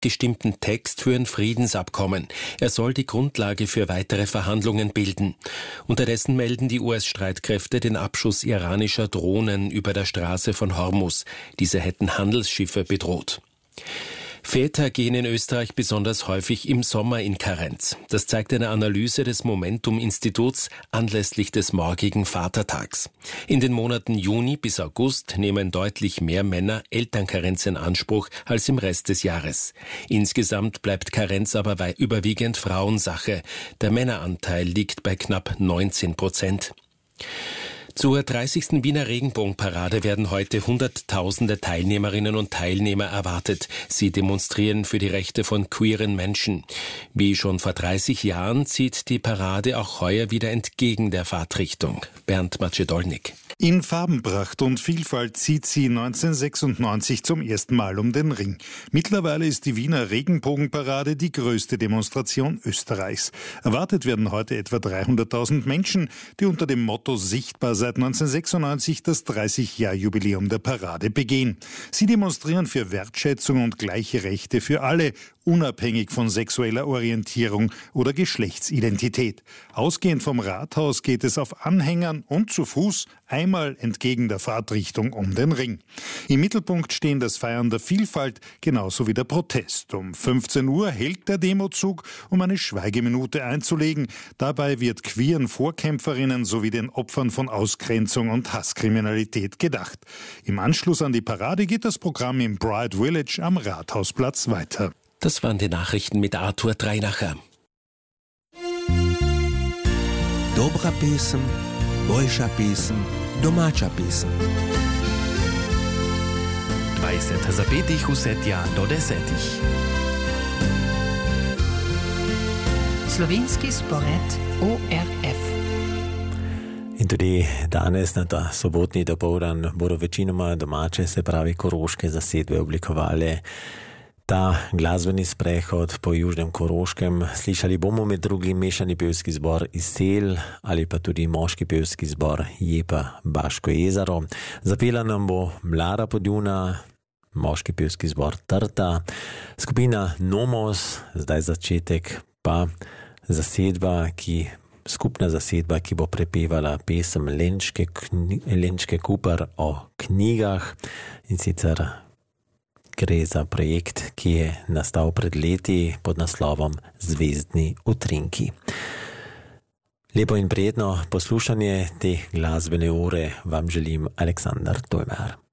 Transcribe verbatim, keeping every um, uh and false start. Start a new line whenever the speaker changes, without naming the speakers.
abgestimmten Text für ein Friedensabkommen. Er soll die Grundlage für weitere Verhandlungen bilden. Unterdessen melden die U S-Streitkräfte den Abschuss iranischer Drohnen über der Straße von Hormuz. Diese hätten Handelsschiffe bedroht. Väter gehen in Österreich besonders häufig im Sommer in Karenz. Das zeigt eine Analyse des Momentum-Instituts anlässlich des morgigen Vatertags. In den Monaten Juni bis August nehmen deutlich mehr Männer Elternkarenz in Anspruch als im Rest des Jahres. Insgesamt bleibt Karenz aber bei überwiegend Frauensache. Der Männeranteil liegt bei knapp neunzehn Prozent. Zur dreißigsten Wiener Regenbogenparade werden heute Hunderttausende Teilnehmerinnen und Teilnehmer erwartet. Sie demonstrieren für die Rechte von queeren Menschen. Wie schon vor dreißig Jahren zieht die Parade auch heuer wieder entgegen der Fahrtrichtung. Bernd Macedolnik.
In Farbenpracht und Vielfalt zieht sie neunzehnhundertsechsundneunzig zum ersten Mal um den Ring. Mittlerweile ist die Wiener Regenbogenparade die größte Demonstration Österreichs. Erwartet werden heute etwa dreihunderttausend Menschen, die unter dem Motto Sichtbar seit neunzehnhundertsechsundneunzig das dreißig-Jahr-Jubiläum der Parade begehen. Sie demonstrieren für Wertschätzung und gleiche Rechte für alle, unabhängig von sexueller Orientierung oder Geschlechtsidentität. Ausgehend vom Rathaus geht es auf Anhängern und zu Fuß einmal entgegen der Fahrtrichtung um den Ring. Im Mittelpunkt stehen das Feiern der Vielfalt, genauso wie der Protest. Um fünfzehn Uhr hält der Demozug, um eine Schweigeminute einzulegen. Dabei wird queeren Vorkämpferinnen sowie den Opfern von Ausgrenzung und Hasskriminalität gedacht. Im Anschluss an die Parade geht das Programm im Pride Village am Rathausplatz weiter.
Das waren die Nachrichten mit Arthur Dreinacher.
Dobra pesem, boljša pesem, domača pesem.
dvajset zapetih vsetja do desetih.
Slovenski spored O R F.
In tudi danes na ta sobotni dopoldan bodo večinoma domače, se pravi koroške zasedbe oblikovale ta glasbeni sprehod po južnem Koroškem. Slišali bomo med drugim mešani pevski zbor iz Sel ali pa tudi moški pevski zbor Jepa Baško jezero. Zapela nam bo Mlada Podjuna, moški pevski zbor Trta, skupina Nomos, zdaj začetek pa zasedba, ki, skupna zasedba, ki bo prepevala pesem Lenčke, Lenčke Kupar o knjigah, in sicer gre za projekt, ki je nastal pred leti pod naslovom Zvezdni utrinki. Lepo in prijetno poslušanje te glasbene ure vam želim Aleksandar Tojmar.